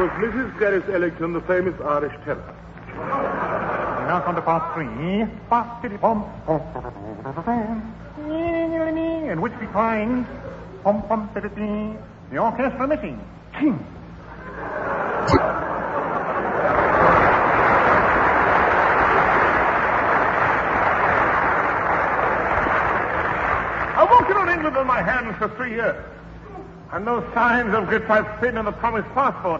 was Mrs. Gladys Ellington, the famous Irish tenor. We now come to part 3. In which we find the orchestra missing. I walked around England on my hands for 3 years. And no signs of Gittide's pin in the promised passport.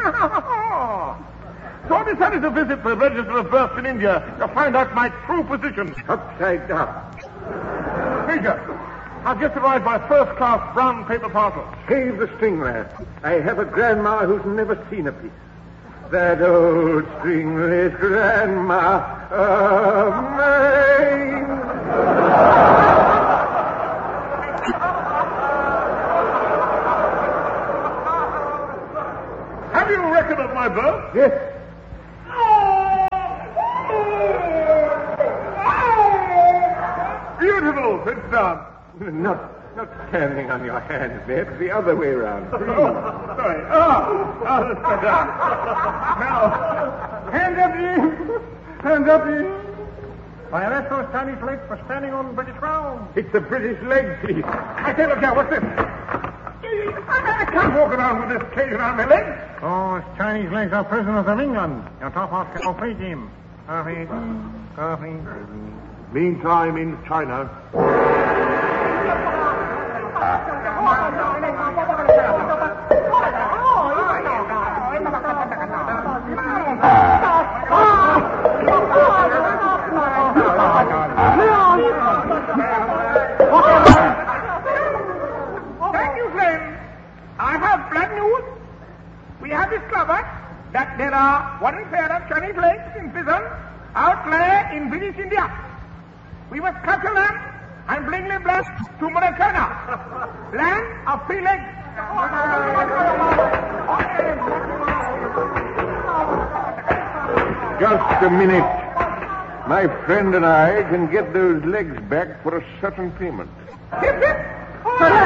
So I decided to visit the Register of Births in India to find out my true position. Upside down. Major, I've just arrived by first-class brown paper parcel. Save the string, lad. I have a grandma who's never seen a piece. That old stringless grandma of mine. Have you a record of my birth? Yes. Beautiful. Sit down. Not standing on your hands, Ned. The other way around. Oh, sorry. Oh, sit down. Now, hands up, you. Hands up, you. I arrest those Chinese legs for standing on British ground. It's a British leg piece. I say, look here, what's this? I can't walk around with this cage around my legs. Oh, it's Chinese legs are prisoners of England. Your top off can free team. Meantime, in China. Thank you, friend. I have blood news. We have discovered that there are one pair of Chinese legs in prison out in British India. We must capture them and bring them back to China, land of free legs. Just a minute. My friend and I can get those legs back for a certain payment. Hip, hip.